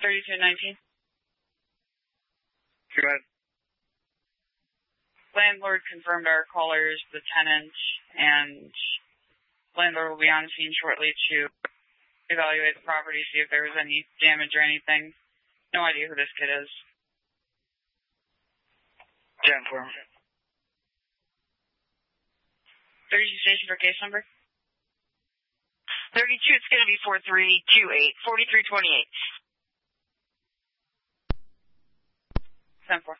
3219. Go ahead. Landlord confirmed our caller is the tenant, and landlord will be on scene shortly to evaluate the property, see if there was any damage or anything. No idea who this kid is. 10-4. 32 station for case number? 32, it's going to be 4328, 4328. 10-4.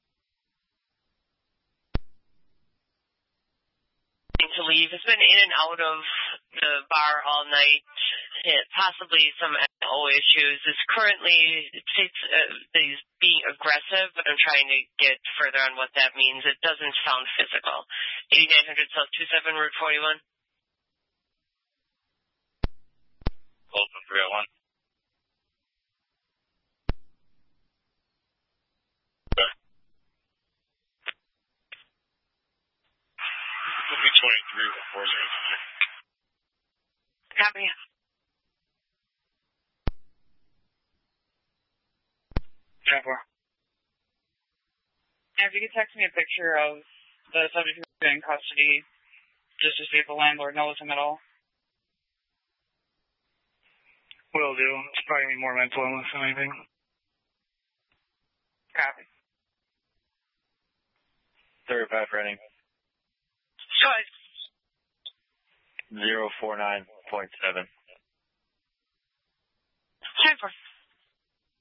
To leave. It's been in and out of the bar all night, possibly some NO issues. It's currently, he's being aggressive, but I'm trying to get further on what that means. It doesn't sound physical. 8900 South 27, Route 41. Open 301. Will be 23 or 40. Copy. And if you could text me a picture of the subject who's in custody, just to see if the landlord knows him at all. Will do. It's probably going to be more mental illness than anything. Copy. 35 running. Choice. 049.7.